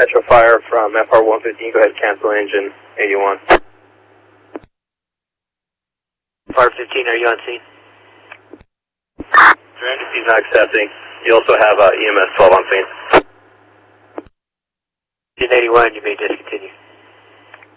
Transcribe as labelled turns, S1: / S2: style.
S1: Metro Fire from FR 115, go ahead and cancel engine 81.
S2: FR 15, are you on scene?
S1: He's not accepting. You also have EMS 12 on scene.
S2: In 81, you may discontinue.